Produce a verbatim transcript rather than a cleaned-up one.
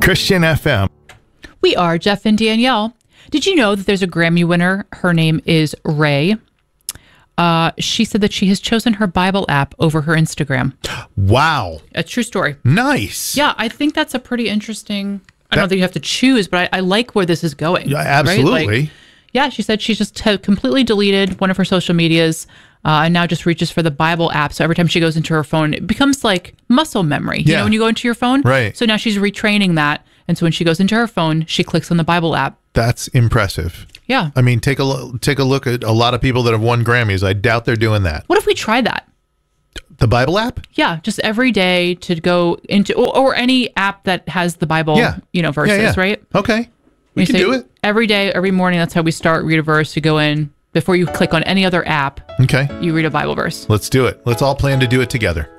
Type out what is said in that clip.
Christian F M. We are Jeff and Danielle. Did you know that there's a Grammy winner? Her name is Ray. Uh, she said that she has chosen her Bible app over her Instagram. Wow. A true story. Nice. Yeah, I think that's a pretty interesting... I That- don't know that you have to choose, but I, I like where this is going. Yeah, right? absolutely. Like, yeah, she said she's just t- completely deleted one of her social medias uh, and now just reaches for the Bible app. So every time she goes into her phone, it becomes like muscle memory. You Yeah. know, when you go into your phone? Right. So now she's retraining that. And so when she goes into her phone, she clicks on the Bible app. That's impressive. Yeah. I mean, take a lo- take a look at a lot of people that have won Grammys. I doubt they're doing that. What if we try that? The Bible app? Yeah, just every day to go into, or, or any app that has the Bible, Yeah. you know, verses, Yeah, yeah. right? Okay. We You can say do it. Every day, every morning, that's how we start. Read a verse, you go in. Before you click on any other app, Okay. you read a Bible verse. Let's do it. Let's all plan to do it together.